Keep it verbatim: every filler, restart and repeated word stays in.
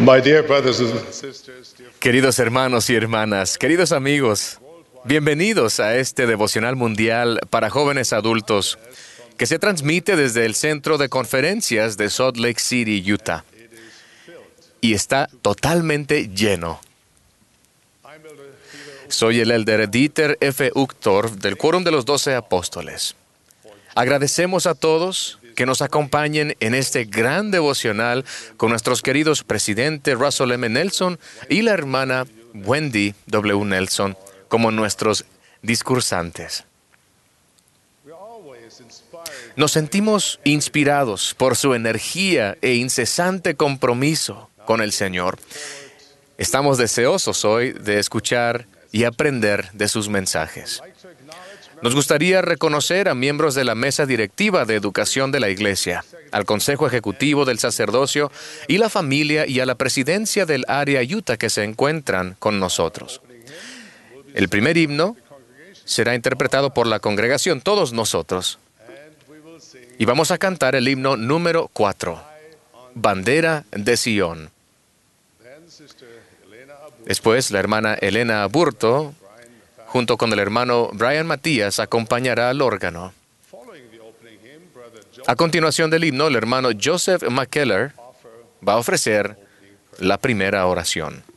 My dear brothers and sisters, dear Queridos hermanos y hermanas, queridos amigos, bienvenidos a este devocional mundial para jóvenes adultos que se transmite desde el Centro de Conferencias de Salt Lake City, Utah, y está totalmente lleno. Soy el elder Dieter F. Uchtdorf del Quórum de los Doce Apóstoles. Agradecemos a todos que nos acompañen en este gran devocional con nuestros queridos presidente Russell M. Nelson y la hermana Wendy W. Nelson como nuestros discursantes. Nos sentimos inspirados por su energía e incesante compromiso con el Señor. Estamos deseosos hoy de escuchar y aprender de sus mensajes. Nos gustaría reconocer a miembros de la Mesa Directiva de Educación de la Iglesia, al Consejo Ejecutivo del Sacerdocio y la familia y a la presidencia del área Utah que se encuentran con nosotros. El primer himno será interpretado por la congregación, todos nosotros. Y vamos a cantar el himno número cuatro, Bandera de Sion. Después, la hermana Elena Aburto, junto con el hermano Brian Matías, acompañará al órgano. A continuación del himno, el hermano Joseph McKellar va a ofrecer la primera oración.